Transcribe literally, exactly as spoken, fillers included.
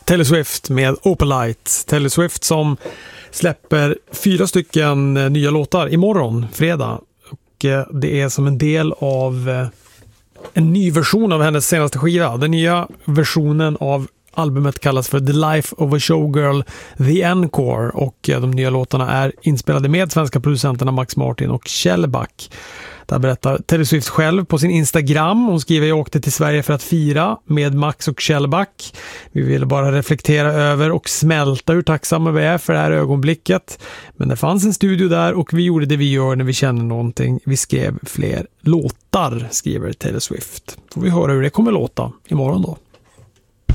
Taylor Swift med Opalite. Taylor Swift som släpper fyra stycken nya låtar imorgon, fredag. Och det är som en del av en ny version av hennes senaste skiva. Den nya versionen av albumet kallas för The Life of a Showgirl, The Encore, och de nya låtarna är inspelade med svenska producenterna Max Martin och Kjellback. Där berättar Taylor Swift själv på sin Instagram. Hon skriver: jag åkte till Sverige för att fira med Max och Kjellback. Vi ville bara reflektera över och smälta hur tacksamma vi är för det här ögonblicket. Men det fanns en studio där och vi gjorde det vi gör när vi känner någonting. Vi skrev fler låtar, skriver Taylor Swift. Får vi höra hur det kommer låta imorgon då.